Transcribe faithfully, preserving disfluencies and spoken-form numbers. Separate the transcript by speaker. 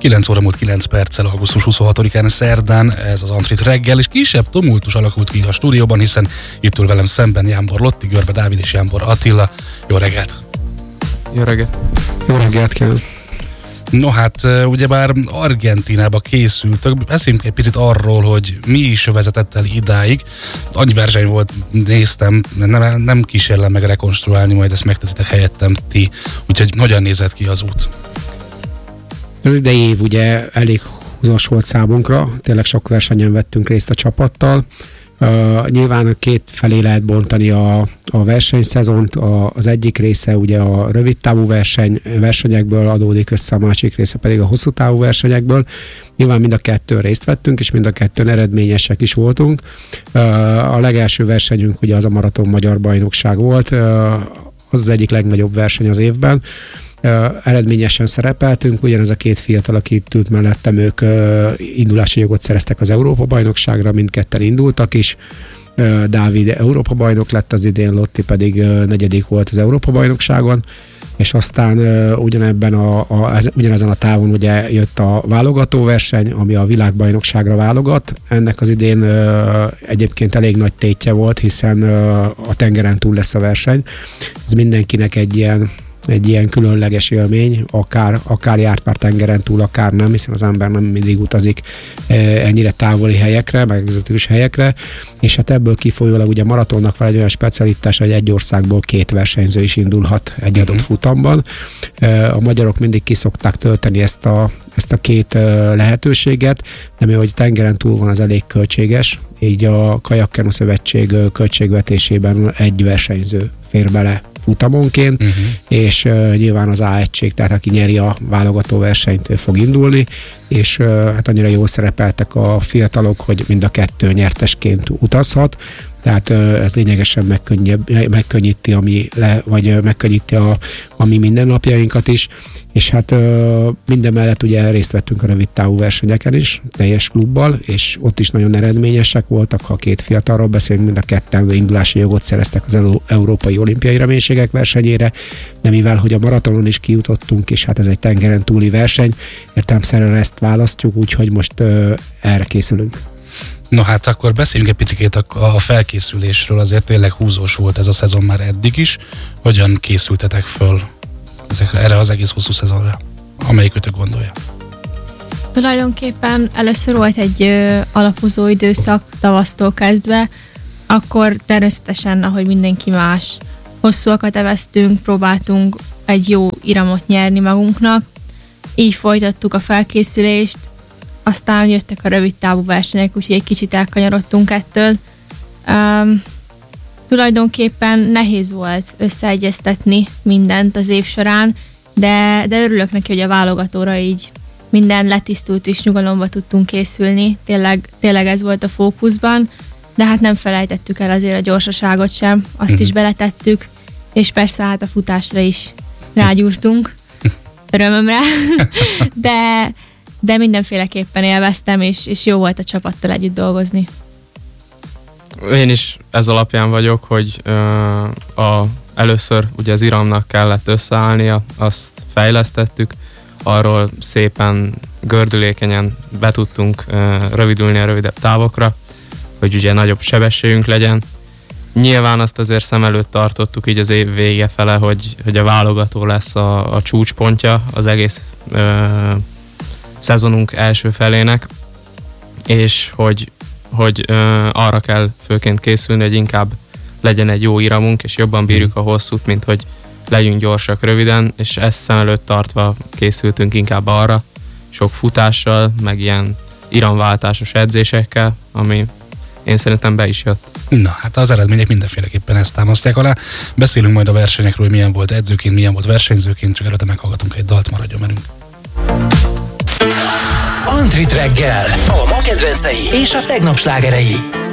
Speaker 1: kilenc óra múlt kilenc perccel, augusztus huszonhatodikán szerdán, ez az Antrit reggel, és kisebb tumultus alakult ki a stúdióban, hiszen itt ül velem szemben Jámbor Lotti, Görbe Dávid és Jámbor Attila. Jó reggelt!
Speaker 2: Jó reggelt!
Speaker 3: Jó reggelt kívánok!
Speaker 1: No hát, ugyebár Argentínába készültök, beszéljünk egy picit arról, hogy mi is vezetett el idáig. Annyi verseny volt, néztem, nem, nem kísérlem meg rekonstruálni, majd ezt megteszitek helyettem ti, úgyhogy hogyan nézett ki az út?
Speaker 3: Az idei év ugye elég húzós volt számunkra, tényleg sok versenyen vettünk részt a csapattal. Uh, nyilván két felé lehet bontani a, a versenyszezont, a, az egyik része ugye a rövid távú verseny, versenyekből adódik össze, a másik része pedig a hosszú távú versenyekből. Nyilván mind a kettőn részt vettünk, és mind a kettőn eredményesek is voltunk. Uh, a legelső versenyünk ugye az a Maraton Magyar Bajnokság volt, uh, az az egyik legnagyobb verseny az évben. Uh, eredményesen szerepeltünk, ugyanez a két fiatal, aki itt ült mellettem, ők uh, indulási jogot szereztek az Európa-bajnokságra, mindketten indultak is. Uh, Dávid Európa-bajnok lett az idén, Lotti pedig uh, negyedik volt az Európa-bajnokságon, és aztán uh, ugyanebben a, a, ez, ugyanezen a távon ugye jött a válogatóverseny, ami a világbajnokságra válogat. Ennek az idén uh, egyébként elég nagy tétje volt, hiszen uh, a tengeren túl lesz a verseny. Ez mindenkinek egy ilyen egy ilyen különleges élmény, akár, akár járt már tengeren túl, akár nem, hiszen az ember nem mindig utazik ennyire távoli helyekre, meg egzotikus helyekre, és hát ebből kifolyólag ugye maratonnak van egy olyan specialitása, hogy egy országból két versenyző is indulhat egy adott futamban. A magyarok mindig kiszokták tölteni ezt a, ezt a két lehetőséget, de mivel hogy tengeren túl van, az elég költséges, így a Kajakkenu Szövetség költségvetésében egy versenyző fér bele futamonként, uh-huh. és uh, nyilván az á egység, tehát aki nyeri a válogató versenyt, ő fog indulni, és uh, hát annyira jól szerepeltek a fiatalok, hogy mind a kettő nyertesként utazhat, tehát uh, ez lényegesen megkönnyíti, ami le, vagy uh, megkönnyíti a, a mi mindennapjainkat is, és hát uh, minden mellett ugye részt vettünk a rövid távú versenyeken is, teljes klubbal, és ott is nagyon eredményesek voltak, ha két fiatalról beszélünk, mind a ketten indulási jogot szereztek az Európai Olimpiai Reménységek versenyére, de mivel, hogy a maratonon is kijutottunk, és hát ez egy tengeren túli verseny, értelemszerűen ezt választjuk, úgyhogy most uh, erre készülünk.
Speaker 1: No hát akkor beszéljünk egy picit a, a felkészülésről, azért tényleg húzós volt ez a szezon már eddig is. Hogyan készültetek föl ezekre, erre az egész hosszú szezonra, amelyikötök gondolja?
Speaker 4: Tulajdonképpen először volt egy ö, alapozó időszak tavasztól kezdve, akkor természetesen, ahogy mindenki más, hosszúakat eveztünk, próbáltunk egy jó iramot nyerni magunknak, így folytattuk a felkészülést, aztán jöttek a rövid távú versenyek, úgyhogy egy kicsit elkanyarodtunk ettől. Um, tulajdonképpen nehéz volt összeegyeztetni mindent az év során, de, de örülök neki, hogy a válogatóra így minden letisztult és nyugalomba tudtunk készülni. Tényleg, tényleg ez volt a fókuszban, de hát nem felejtettük el azért a gyorsaságot sem, azt uh-huh. is beletettük, és persze hát a futásra is rágyúrtunk, örömömre, de de mindenféleképpen élveztem, és, és jó volt a csapattal együtt dolgozni.
Speaker 2: Én is ez alapján vagyok, hogy uh, a, először ugye az iramnak kellett összeállnia, azt fejlesztettük, arról szépen gördülékenyen be tudtunk uh, rövidülni a rövidebb távokra, hogy ugye nagyobb sebességünk legyen. Nyilván azt azért szem előtt tartottuk így az év vége fele, hogy, hogy a válogató lesz a, a csúcspontja az egész uh, szezonunk első felének, és hogy, hogy ö, arra kell főként készülni, hogy inkább legyen egy jó iramunk, és jobban bírjuk a hosszút, mint hogy legyünk gyorsak röviden, és ezt szem előtt tartva készültünk inkább arra, sok futással, meg ilyen iramváltásos edzésekkel, ami én szerintem be is jött.
Speaker 1: Na, hát az eredmények mindenféleképpen ezt támasztják alá. Beszélünk majd a versenyekről, milyen volt edzőként, milyen volt versenyzőként, csak előtte meghallgatunk egy dalt, maradjon velünk.
Speaker 5: Antrit reggel, a ma kedvencei és a tegnap slágerei.